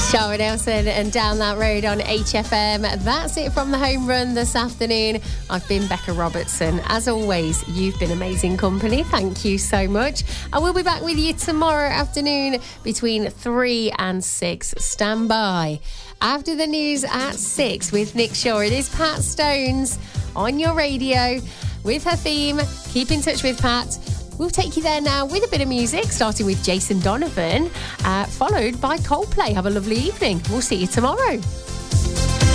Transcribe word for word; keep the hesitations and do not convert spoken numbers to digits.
Shara Nelson and Down That Road on H F M. That's it from the home run this afternoon. I've been Becca Robertson. As always, you've been amazing company. Thank you so much. I will be back with you tomorrow afternoon between three and six. Stand by. After the news at six with Nick Shaw, it is Pat Stones on your radio with her theme, Keep in Touch with Pat. We'll take you there now with a bit of music, starting with Jason Donovan, uh, followed by Coldplay. Have a lovely evening. We'll see you tomorrow.